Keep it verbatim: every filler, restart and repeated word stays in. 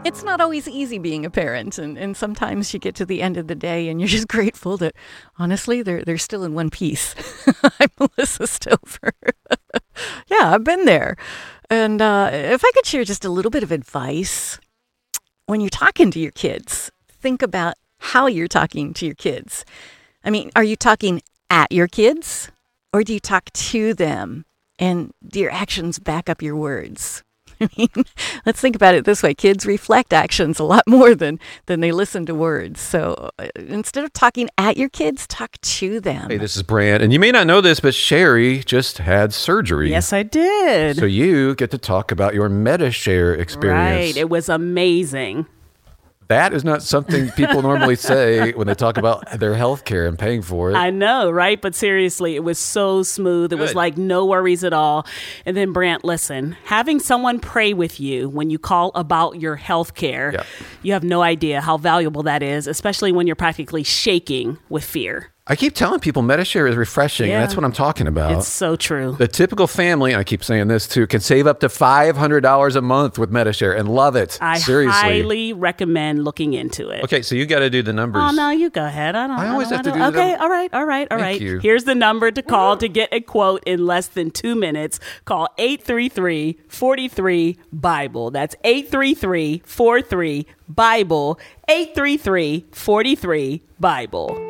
It's not always easy being a parent, and, and sometimes you get to the end of the day and you're just grateful that, honestly, they're they're still in one piece. I'm Melissa Stover. Yeah, I've been there. And uh, if I could share just a little bit of advice, when you're talking to your kids, think about how you're talking to your kids. I mean, are you talking at your kids, or do you talk to them? And do your actions back up your words? I mean, let's think about it this way. Kids reflect actions a lot more than, than they listen to words. So uh, instead of talking at your kids, talk to them. Hey, this is Brant. And you may not know this, but Sherry just had surgery. Yes, I did. So you get to talk about your MediShare experience. Right. It was amazing. That is not something people normally say when they talk about their health care and paying for it. I know, right? But seriously, it was so smooth. It Good. was like no worries at all. And then, Brant, listen, having someone pray with you when you call about your health care, Yeah. you have no idea how valuable that is, especially when you're practically shaking with fear. I keep telling people MediShare is refreshing, Yeah. and that's what I'm talking about. It's so true. The typical family, and I keep saying this too, can save up to five hundred dollars a month with MediShare and love it. I Seriously. highly recommend looking into it. Okay, so you got to do the numbers. Oh, no, you go ahead. I don't I always don't- have to don't- do the Okay, number. all right, all right, all Thank right. you. Here's the number to call to get a quote in less than two minutes. Call eight three three, four three, BIBLE. That's eight three three, four three, BIBLE. eight three three, four three, BIBLE.